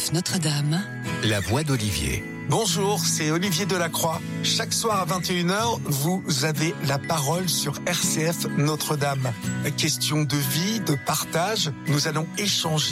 RCF Notre-Dame. La voix d'Olivier. Bonjour, c'est Olivier Delacroix. Chaque soir à 21h, vous avez la parole sur RCF Notre-Dame. Question de vie, de partage, nous allons échanger